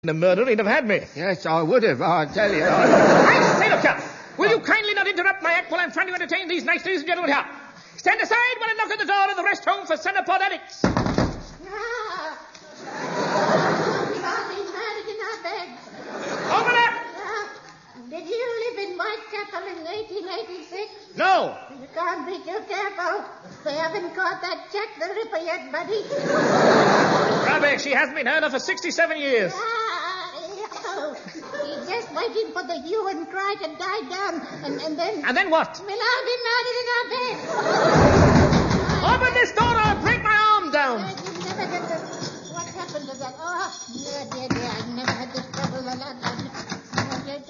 The murderer, he'd have had me. Yes, I would have, I tell you. I say, look here. Will you kindly not interrupt my act while I'm trying to entertain these nice ladies and gentlemen here? Stand aside while I knock at the door of the rest home for Centerport addicts. Open up! Did you live in Whitechapel in 1886? No. You can't be too careful. They haven't caught that Jack the Ripper yet, buddy. Rubbish, she hasn't been heard of for 67 years. He's just waiting for the hue and cry to die down, and then... And then what? Well, I'll be murdered in our bed. Open this door or I'll break my arm down. You never had this... What happened to that? Oh, dear. I've never had this trouble a lot. Oh, dear.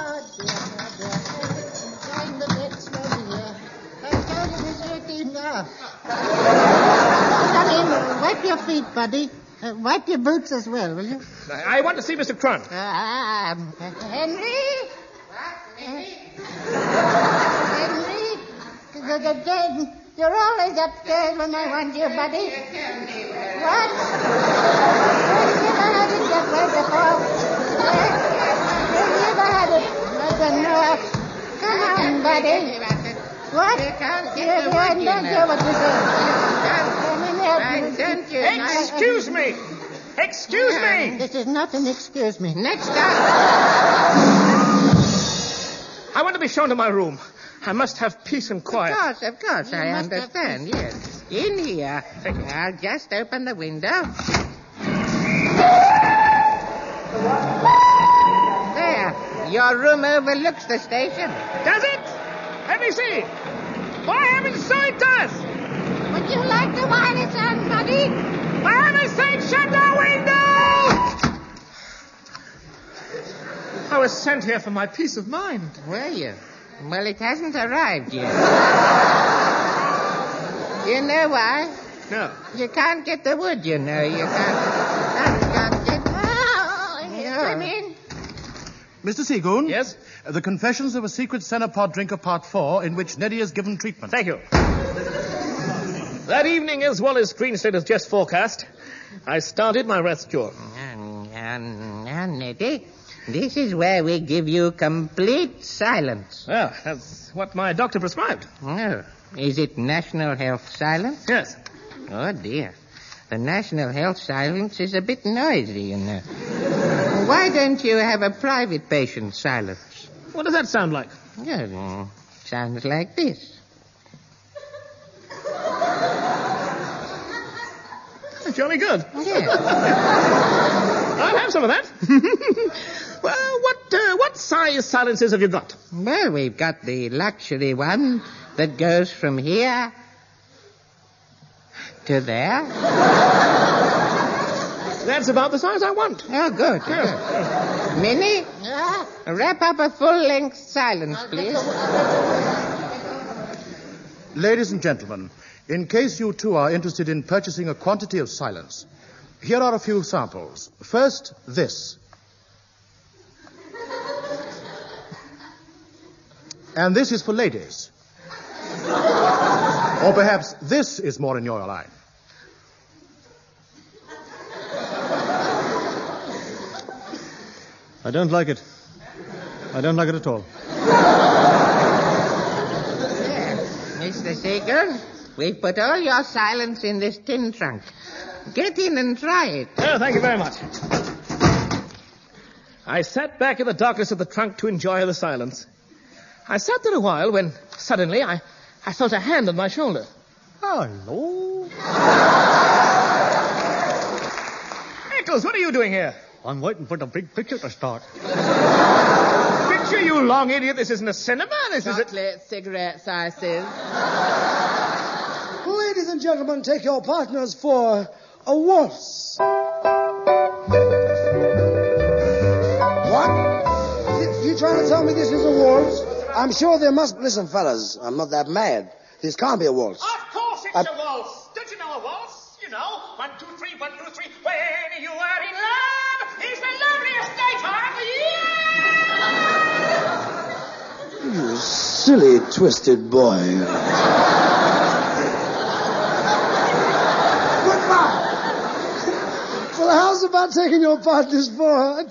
Trying the bed slowly here. I'm told it is routine now. Come in. Wipe your feet, buddy. Wipe your boots as well, will you? I want to see Mr. Crun. Henry? What, Missy? Henry? You're always upstairs when I want you, buddy. What? Have you never had it that way before? Have you never had it? I don't know. Come on, buddy. What? You can't get the wood, you don't hear what you say. Excuse me! Excuse me! This is not an excuse me. Next time. I want to be shown to my room. I must have peace and quiet. Of course, I understand, yes. In here. Thank you. I'll just open the window. There. Your room overlooks the station. Does it? Let me see. For heaven's sake, it does! Would you like to wind it on, buddy? For heaven's sake, shut the window! I was sent here for my peace of mind. Were you? Well, it hasn't arrived yet. You know why? No. You can't get the wood, you know. You can't get... Come in. Mr. Seagoon? Yes? The Confessions of a Secret Centerpod Drinker Part 4, in which Neddy is given treatment. Thank you. That evening, as well as Greenstead has just forecast, I started my rest cure. Neddy, this is where we give you complete silence. Well, that's what my doctor prescribed. Oh, is it National Health Silence? Yes. Oh, dear. The National Health Silence is a bit noisy, you know. Why don't you have a private patient silence? What does that sound like? Sounds like this. Jolly good. Yeah. I'll have some of that. Well, what size silencers have you got? Well, we've got the luxury one that goes from here to there. That's about the size I want. Oh, good. Good. Minnie, wrap up a full-length silence, please. Ladies and gentlemen, in case you too are interested in purchasing a quantity of silence, here are a few samples. First, this. And this is for ladies. Or perhaps this is more in your line. I don't like it. I don't like it at all. Mr. Seagull, we've put all your silence in this tin trunk. Get in and try it. Oh, thank you very much. I sat back in the darkness of the trunk to enjoy the silence. I sat there a while when suddenly I felt a hand on my shoulder. Hello. Eccles, what are you doing here? I'm waiting for the big picture to start. Picture, you long idiot. This isn't a cinema. This is a... Chocolate, cigarettes, ices. Ladies and gentlemen, take your partners for a waltz. What? You trying to tell me this is a waltz? I'm sure there must... Listen, fellas, I'm not that mad. This can't be a waltz. Of course it's a waltz. Don't you know a waltz? You know, 1, 2, 3, 1, 2, 3. When you are in love, it's the loveliest daytime of the year. You silly, twisted boy. Goodbye. Well, how's about taking your partner's for?